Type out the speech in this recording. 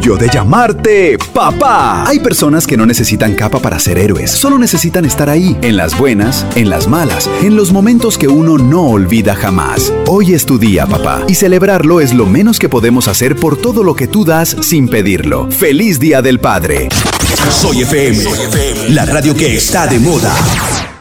orgullo de llamarte papá. Hay personas que no necesitan capa para ser héroes, solo necesitan estar ahí, en las buenas, en las malas, en los momentos que uno no olvida jamás. Hoy es tu día, papá, y celebrarlo es lo menos que podemos hacer por todo lo que tú das sin pedirlo. ¡Feliz Día del Padre! Soy FM, la radio que está de moda.